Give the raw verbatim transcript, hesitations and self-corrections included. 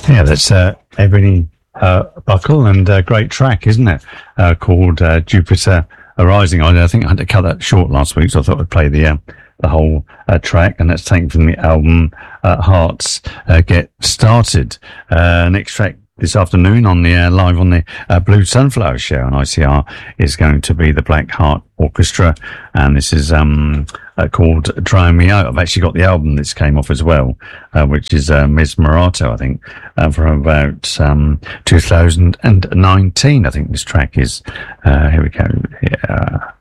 Yeah, that's uh, Ebony uh, Buckle, and a great track, isn't it? Uh, called uh, Jupiter Arising. I, I think I had to cut that short last week, so I thought I'd play the uh, the whole uh, track, and that's taken from the album uh, Hearts uh, Get Started. Uh, next track this afternoon on the uh, live on the uh, Blue Sunflower Show on I C R is going to be the Black Heart Orchestra, and this is um uh, called Dry Me Out. I've actually got the album this came off as well, uh, which is uh, Miz Morato, I think, uh, from about um two thousand nineteen. I think this track is. Uh, here we go. Yeah.